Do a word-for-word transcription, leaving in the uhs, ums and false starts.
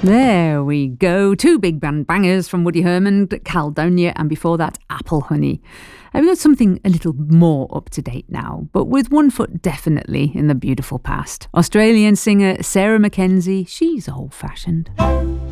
There we go. Two big band bangers from Woody Herman, Caledonia, and before that, Apple Honey. Uh, we've got something a little more up to date now, but with one foot definitely in the beautiful past. Australian singer Sarah Mackenzie, she's old fashioned.